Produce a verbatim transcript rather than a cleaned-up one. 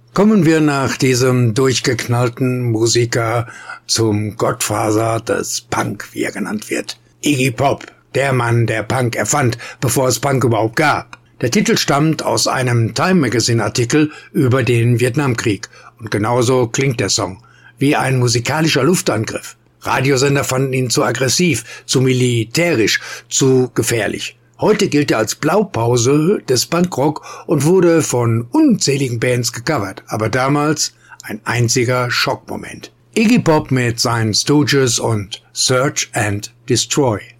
Kommen wir nach diesem durchgeknallten Musiker zum Gottvater des Punk, wie er genannt wird. Iggy Pop, der Mann, der Punk erfand, bevor es Punk überhaupt gab. Der Titel stammt aus einem Time Magazine Artikel über den Vietnamkrieg und genauso klingt der Song, wie ein musikalischer Luftangriff. Radiosender fanden ihn zu aggressiv, zu militärisch, zu gefährlich. Heute gilt er als Blaupause des Punkrock und wurde von unzähligen Bands gecovert, aber damals ein einziger Schockmoment. Iggy Pop mit seinen Stooges und Search and Destroy.